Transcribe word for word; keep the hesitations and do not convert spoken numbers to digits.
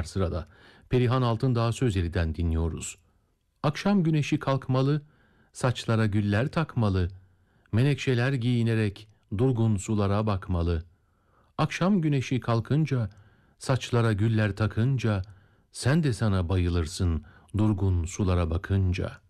var sırada. Perihan Altındağ Sözeli'den dinliyoruz. Akşam güneşi kalkmalı, saçlara güller takmalı, menekşeler giyinerek durgun sulara bakmalı. Akşam güneşi kalkınca, saçlara güller takınca, sen de sana bayılırsın durgun sulara bakınca.